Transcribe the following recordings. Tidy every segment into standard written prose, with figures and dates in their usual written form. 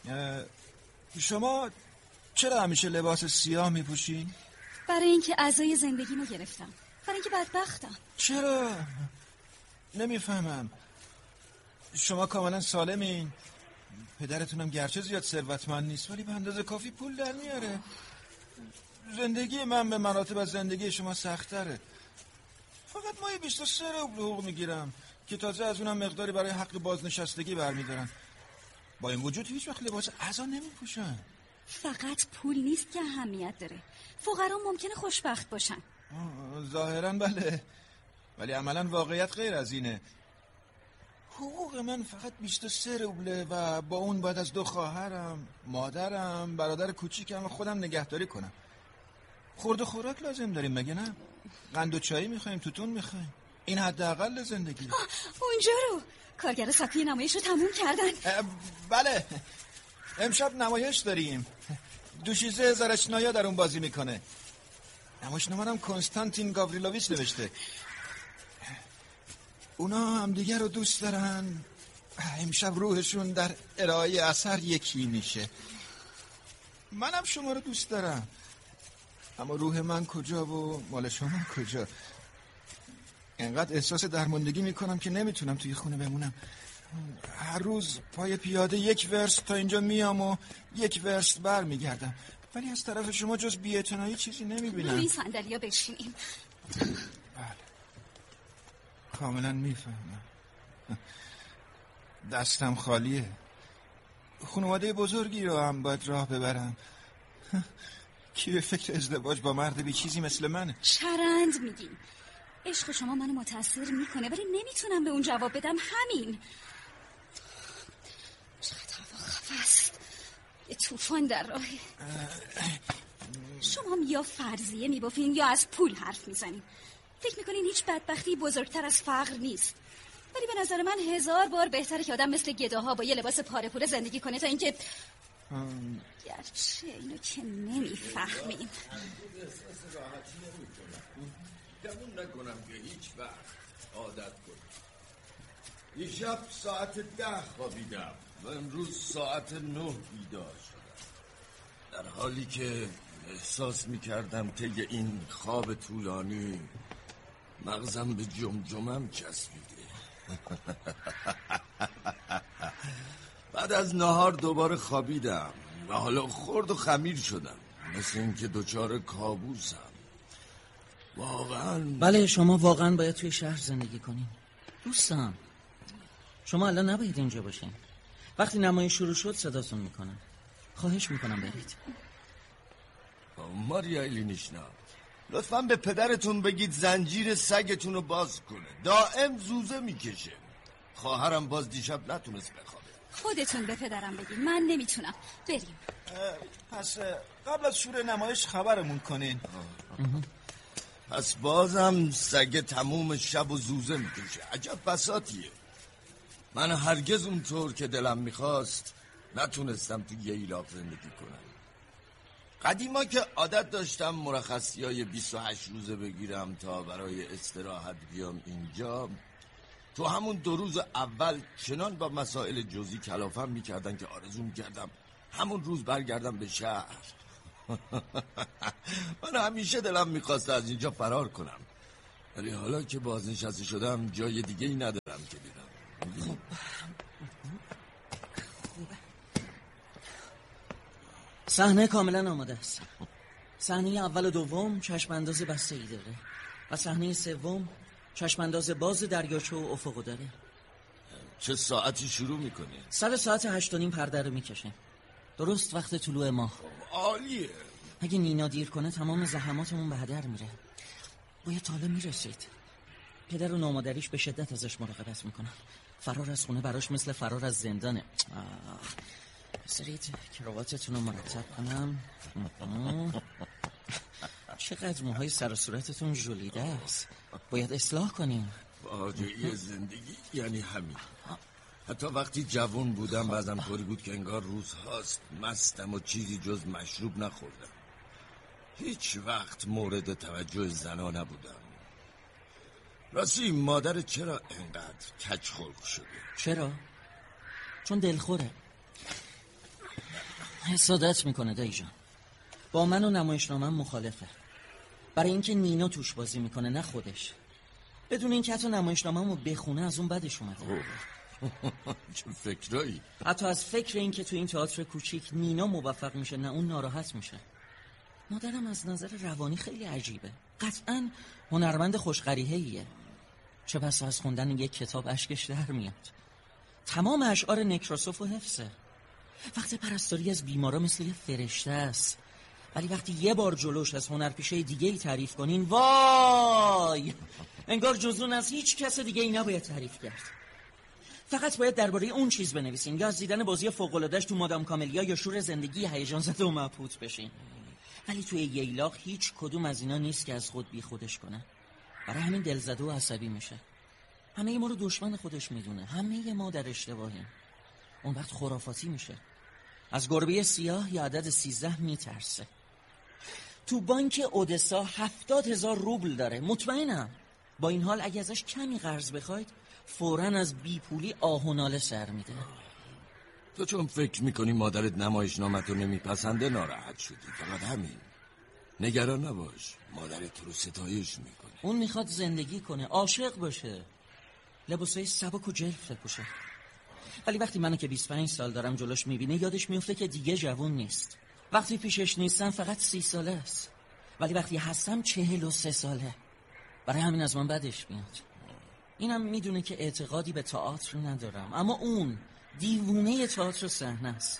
شما چرا همیشه لباس سیاه میپوشین؟ برای اینکه اعضای زندگیمو گرفتم، برای اینکه بدبختم. چرا؟ نمیفهمم. شما کاملا سالمین، پدرتونم گرچه زیاد ثروتمند نیست ولی به اندازه کافی پول در میاره. زندگی من به مراتب از زندگی شما سخت‌تره. فقط ماهی 23 روبل حقوق میگیرم که تازه از اونم مقداری برای حق بازنشستگی برمیدارن. با این وجود هیچ وقت لباس عزا نمیپوشن. فقط پول نیست که اهمیت داره. فقرا ممکنه خوشبخت باشن. ظاهرا بله، ولی عملا واقعیت غیر از اینه. حقوق من فقط 23 روبله و با اون باید از 2 خواهرم، مادرم، برادر کوچیکم و خودم نگهداری کنم. خورد و خوراک لازم داریم مگه نه؟ قند و چایی میخوایم، توتون میخوایم. این حداقل زندگی. اونجا رو کارگر ساکوی نمایش رو تموم کردن. بله، امشب نمایش داریم. دوشیزه زرچنایا در اون بازی میکنه. نمایشنامه‌ام کنستانتین گاوریلوویچ نوشته. اونا هم دیگر رو دوست دارن. امشب روحشون در ارائه اثر یکی میشه. منم شما رو دوست دارم، اما روح من کجا و مال شما کجا؟ انقدر احساس درماندگی میکنم که نمیتونم توی خونه بمونم. هر روز پای پیاده 1 ورست تا اینجا میام و 1 ورست بر میگردم، ولی از طرف شما جز بی‌اعتنایی چیزی نمیبینم. روی صندلیا بشینیم. بله، کاملا میفهمم. دستم خالیه. خانواده بزرگی رو هم باید راه ببرم. کی به فکر ازدواج با مرد بی چیزی مثل منه؟ چرند میگین. عشق شما منو متاثر میکنه ولی نمیتونم به اون جواب بدم. همین. چقدر هوا خفه است. یه طوفان در راهه. شما یا فرضیه میبافین یا از پول حرف میزنین. فکر میکنین هیچ بدبختی بزرگتر از فقر نیست، ولی به نظر من 1000 بار بهتره که آدم مثل گداها با یه لباس پاره پوره زندگی کنه تا اینکه گرچه اینو که نمیفهمین. گمون نکنم که هیچ وقت عادت کنم. دیشب ساعت 10 خوابیدم و امروز ساعت 9 بیدار شدم، در حالی که احساس میکردم طی این خواب طولانی مغزم به جمجمم چسبیده. بعد از نهار دوباره خوابیدم و حالا خرد و خمیر شدم، مثل اینکه دچار کابوسم. واقعا. بله، شما واقعا باید توی شهر زندگی کنین. دوستم، شما الان نباید اینجا باشین. وقتی نمایش شروع شد صداتون میکنم. خواهش میکنم برید. ماریا ایلینیشنا، لطفاً به پدرتون بگید زنجیر سگتون رو باز کنه. دائم زوزه میکشه. خواهرم باز دیشب نتونست بخوابه. خودتون به پدرم بگید، من نمیتونم. بریم. پس قبل از شروع نمایش خبرمون کنین. پس بازم سگ تموم شب و زوزه میکشه. عجب بساطیه. من هرگز اونطور که دلم میخواست نتونستم تو یه ایلاف زندگی کنم. قدیما که عادت داشتم مرخصیای 28 روزه بگیرم تا برای استراحت بیام اینجا، تو همون 2 روز اول چنان با مسائل جزئی کلافم میکردن که آرزو میکردم همون روز برگردم به شهر. من همیشه دلم میخواست از اینجا فرار کنم، ولی حالا که بازنشسته شدم جای دیگه ای ندارم که برم. صحنه کاملا آماده است. صحنه اول و دوم چشم انداز بسته ای داره و صحنه سوم چشم انداز باز دریاچه و افقو داره. چه ساعتی شروع میکنه؟ سر ساعت 8:30 پرده رو میکشه، درست وقت طلوع ماه. عالیه. اگه نینا دیر کنه تمام زحماتمون به هدر میره. باید تاله میرسید. پدر و نامادریش به شدت ازش مراقبت میکنن. فرار از خونه براش مثل فرار از زندانه. بذارید کراواتتون رو مرتب کنم. چقدر موهای سر و صورتتون ژولیده است، باید اصلاح کنیم. فاجعه زندگی یعنی همین. حتی وقتی جوان بودم بعضم طوری بود که انگار روزهاست مستم و چیزی جز مشروب نخوردم. هیچ وقت مورد توجه زنا نبودم. راستی مادر چرا انقدر کج خلق شده؟ چرا؟ چون دلخوره. حسادت میکنه دایی جان. با من و نمایشنامه‌ام مخالفه. برای اینکه نینا توش بازی میکنه نه خودش. بدون اینکه حتی نمایشنامه‌مو بخونه از اون بدش اومده. چه فکرایی؟ حتی از فکر اینکه تو این تئاتر کوچیک نینا موفق میشه نه اون ناراحت میشه. مادرم از نظر روانی خیلی عجیبه. قطعاً هنرمند خوشقریحه‌ایه. چه بسا از خوندن یک کتاب اشکش در میاد. تمام اشعار نکراسوف و حفظه. وقت پرستاری از بیمارا مثل یه فرشته است. ولی وقتی یه بار جلوش از هنرپیشه دیگه‌ای تعریف کنین وای، انگار جزون از هیچ کس دیگه‌ای نباید تعریف کرد. فقط باید درباره اون چیز بنویسین یا از دیدن بازی فوق‌العاده‌اش تو مادام کاملیا یا شور زندگی هیجان زده و مبهوت بشین. ولی توی ییلاق هیچ کدوم از اینا نیست که از خود بی خودش کنه. برای همین دلزده و عصبی میشه. همه ما رو دشمن خودش میدونه. همه ما در اشتباهیم. اون وقت خرافاتی میشه. از گربه سیاه یا عدد 13 میترسه. تو بانک اودسا 70,000 روبل داره. مطمئنم. با این حال اگه ازش کمی قرض بخواید فوراً از بیپولی آه و ناله سر میده. تو چون فکر میکنی مادرت نمایشنامه‌تو نمیپسنده ناراحت شدی، فقط همین. نگران نباش، مادرت تو رو ستایش میکنه. اون میخواد زندگی کنه، عاشق باشه، لباسای سبک و جلف بپوشه. ولی وقتی منو که 25 سال دارم جلوش میبینه یادش میفته که دیگه جوون نیست. وقتی پیشش نیستم فقط 30 ساله است. ولی وقتی هستم 43 ساله. برای همین از من بدش میاد. اینم میدونه که اعتقادی به تئاتر ندارم، اما اون دیوونه تئاتر صحنه است.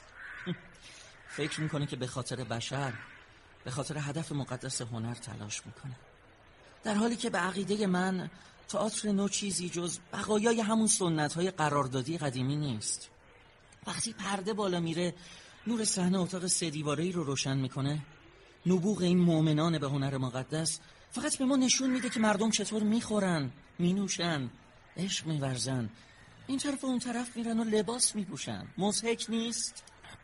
فکر میکنه که به خاطر بشر، به خاطر هدف مقدس هنر تلاش میکنه، در حالی که به عقیده من تئاتر نو چیزی جز بقایای همون سنت‌های قراردادی قدیمی نیست. وقتی پرده بالا میره، نور صحنه اتاق 3 دیواره‌ای رو روشن میکنه، نبوغ این مؤمنان به هنر مقدس فقط به ما نشون میده که مردم چطور میخورن، مینوشن، عشق میورزن، این طرف و اون طرف میرن و لباس میپوشن. مضحک نیست؟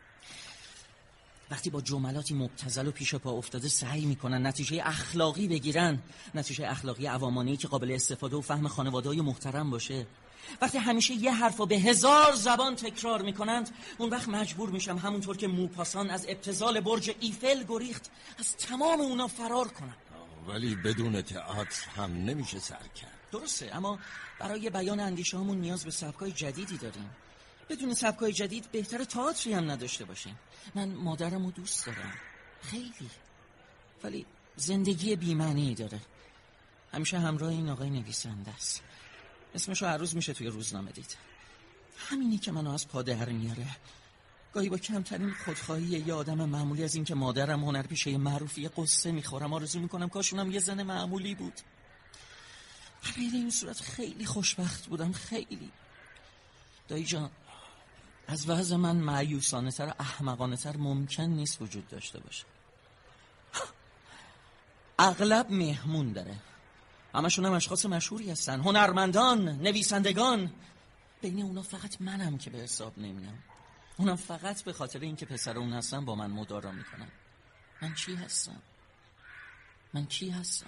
وقتی با جملاتی مبتذل و پیش پا افتاده سعی میکنن نتیجه اخلاقی بگیرن، نتیجه اخلاقی عوامانه‌ای که قابل استفاده و فهم خانواده‌های محترم باشه، وقتی همیشه یه حرفو به 1000 زبان تکرار میکنند، اون وقت مجبور میشم همونطور که موپاسان از ابتذال برج ایفل گریخت از تمام اونا فرار کنم. ولی بدون تئاتر هم نمیشه سر کرد. درسته، اما برای بیان اندیشه هامون نیاز به سبکای جدیدی داریم. بدون سبکای جدید بهتره تئاتری هم نداشته باشیم. من مادرمو دوست دارم خیلی، ولی زندگی بی‌معنی داره. همیشه همراه این آقای نویسنده است. اسمشو هر روز میشه توی روزنامه دید. همینی که منو از پا در میاره. گاهی با کمترین خودخواهی یه آدم معمولی از این که مادرم هنرپیشه معروفی قصه میخورم آرزو میکنم کاشونم یه زن معمولی بود. غیر این صورت خیلی خوشبخت بودم، خیلی. دایی جان، از وضع من مایوسانه تر و احمقانه تر ممکن نیست وجود داشته باشه. اغلب مهمون داره، همشون هم اشخاص مشهوری هستن، هنرمندان، نویسندگان. بین اونا فقط منم که به حساب نمیام. اونم فقط به خاطر اینکه پسر اون هستم با من مدارا میکنن. من چی هستم؟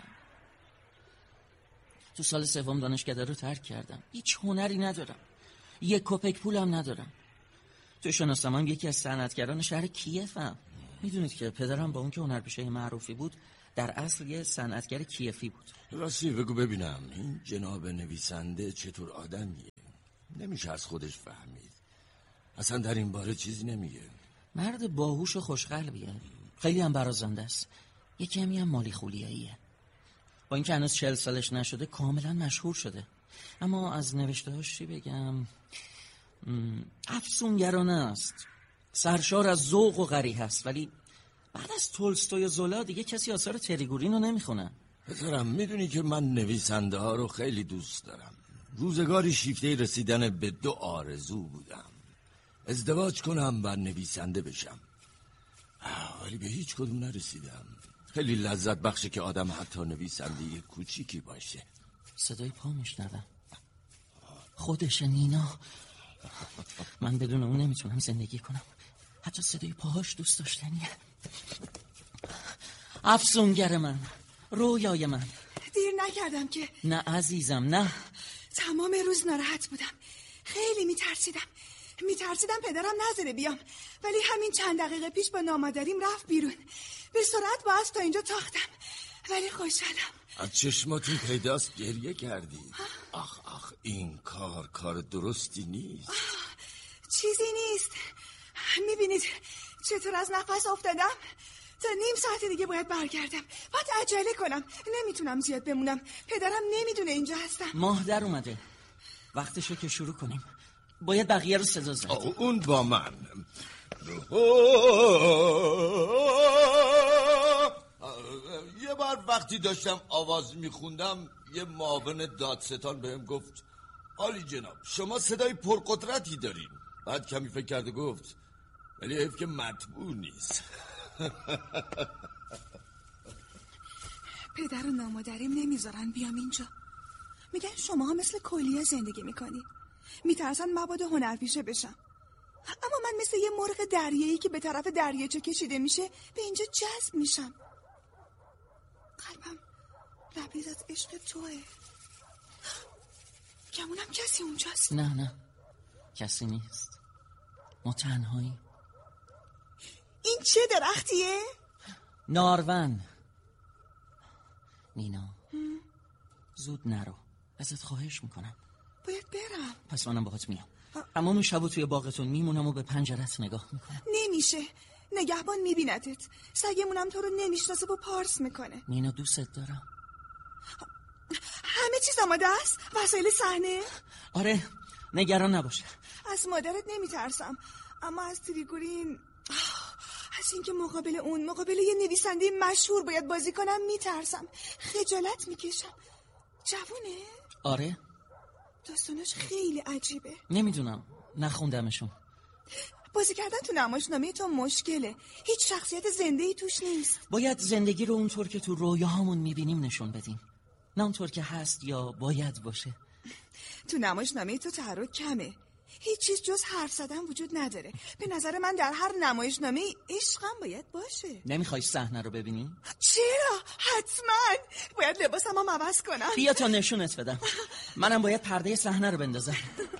تو سال 3 دانشکده رو ترک کردم. هیچ هنری ندارم، 1 کپک پولم ندارم. تو شناسنامه‌ام یکی از صنعتگران شهر کیفم. میدونید که پدرم با اون که هنرپیشه معروفی بود در اصل یه صنعتگر کیفی بود. راستی بگو ببینم این جناب نویسنده چطور آدمیه؟ نمیشه از خودش فهمید. اصلا در این باره چیزی نمیگه. مرد باهوش و خوشقلبیه، خیلی هم برازنده است. یه کمی هم مالی خولیاییه. با اینکه هنوز 40 سالش نشده کاملا مشهور شده. اما از نوشته‌هاش چی بگم؟ افسونگرانه است، سرشار از ذوق و قریح است. ولی بعد از تولستوی و زولا دیگه کسی آثار تریگورین رو نمیخونه. پسرم، میدونی که من نویسنده ها رو خیلی دوست دارم. روزگاری شیفته رسیدن به 2 آرزو بودم: ازدواج کنم و نویسنده بشم. ولی به هیچ کدوم نرسیدم. خیلی لذت بخشه که آدم حتی نویسنده کوچیکی باشه. صدای پا میشنوم. خودش نینا. من بدون اون نمیتونم زندگی کنم. حتی صدای پاهاش دوست داشتنیه. افسونگر من، رویای من. دیر نکردم که؟ نه عزیزم، نه. تمام روز ناراحت بودم، خیلی میترسیدم. میترسیدم پدرم نذاره بیام، ولی همین چند دقیقه پیش با نامادریم رفت بیرون. به سرعت با اسب تا اینجا تاختم، ولی خوشحالم. از چشماتون پیداست گریه کردی. آخ این کار درستی نیست. چیزی نیست. میبینید چطور از نفس افتادم؟ تا نیم ساعت دیگه باید برگردم. باید عجله کنم، نمیتونم زیاد بمونم. پدرم نمیدونه اینجا هستم. ماه در اومده، وقتشه که شروع کنیم. باید بقیه رو صدا زد. اون با من. یه بار وقتی داشتم آواز میخوندم یه معاون دادستان بهم گفت عالی جناب شما صدای پرقدرتی دارین. بعد کمی فکر کرد و گفت ولی حیف که مطبوع نیست. پدر و نامادریم نمیذارن بیام اینجا. میگن شما مثل کلیه زندگی میکنی، میترسن مبادا هنرپیشه بشم. اما من مثل یه مرغ دریایی که به طرف دریاچه کشیده میشه به اینجا جذب میشم. قلبم لبریز از عشق توه. گمونم کسی اونجاست. نه کسی نیست، ما تنهایی. این چه درختیه؟ نارون. نینا زود نرو، ازت خواهش میکنم. باید برم. پس منم باهات میام. اما من شبو توی باغتون میمونم و به پنجرت نگاه میکنم. نمیشه، نگهبان میبیندت. سگمونم تو رو نمیشناسه و پارس میکنه. نینا دوست دارم. همه چیز آماده است؟ وسایل صحنه؟ آره نگران نباشه. از مادرت نمیترسم، اما از تریگورین، از اینکه مقابل یه نویسنده مشهور باید بازی کنم میترسم. خجالت میکشم. جوونه؟ آره داستانش خیلی عجیبه. نمیدونم، نخوندمشون. بازی کردن تو نمایشنامه تو مشکله. هیچ شخصیت زنده‌ای توش نیست. باید زندگی رو اونطور که تو رویاهامون میبینیم نشون بدیم، نه اونطور که هست یا باید باشه. تو نمایشنامه تو تحرک کمه. هیچ چیز جز حرف زدن وجود نداره. به نظر من در هر نمایشنامه عشقم باید باشه. نمیخوای صحنه رو ببینی؟ چرا؟ حتما. باید لباسمو عوض کنم. بیا تا نشونت بدم. منم باید پرده صحنه رو بندازم.